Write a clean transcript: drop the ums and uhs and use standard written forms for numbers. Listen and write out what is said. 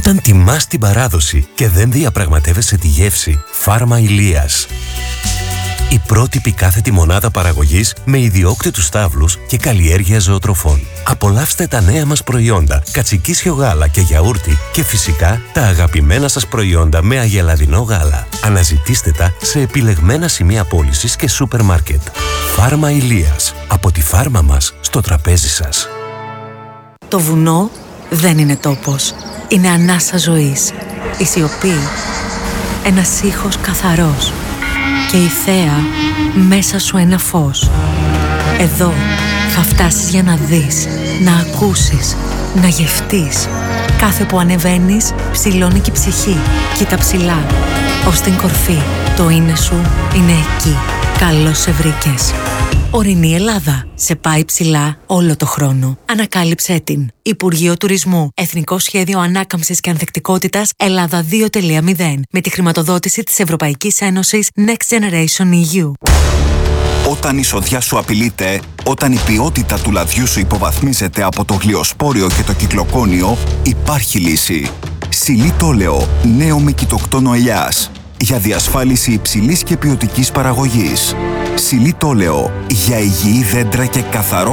Όταν τιμάς την παράδοση και δεν διαπραγματεύεσαι τη γεύση, Φάρμα Ηλίας. Η πρότυπη κάθετη μονάδα παραγωγής με ιδιόκτητους στάβλους και καλλιέργεια ζωοτροφών. Απολαύστε τα νέα μας προϊόντα, κατσικίσιο γάλα και γιαούρτι και φυσικά τα αγαπημένα σας προϊόντα με αγελαδινό γάλα. Αναζητήστε τα σε επιλεγμένα σημεία πώλησης και σούπερ μάρκετ. Φάρμα Ηλίας. Από τη φάρμα μας στο τραπέζι σας. Το βουνό δεν είναι τόπος. Είναι ανάσα ζωής. Η σιωπή. Ένας ήχος καθαρός. Και η θέα μέσα σου ένα φως. Εδώ θα φτάσεις για να δεις, να ακούσεις, να γευτείς. Κάθε που ανεβαίνεις, ψηλώνει και η ψυχή. Κοίτα ψηλά, ως την κορφή. Το είναι σου είναι εκεί. Καλώς σε βρήκες. Ορεινή Ελλάδα. Σε πάει ψηλά όλο το χρόνο. Ανακάλυψέ την. Υπουργείο Τουρισμού. Εθνικό Σχέδιο Ανάκαμψης και Ανθεκτικότητας Ελλάδα 2.0. Με τη χρηματοδότηση της Ευρωπαϊκής Ένωσης Next Generation EU. Όταν η σοδιά σου απειλείται, όταν η ποιότητα του λαδιού σου υποβαθμίζεται από το γλιοσπόριο και το κυκλοκόνιο, υπάρχει λύση. Σιλίτολεο, νέο με κοιτοκτόνο ελιάς. Για διασφάλιση υψηλής και ποιοτικής παραγωγής. Σιλίτολεο, για υγιή δέντρα και καθαρό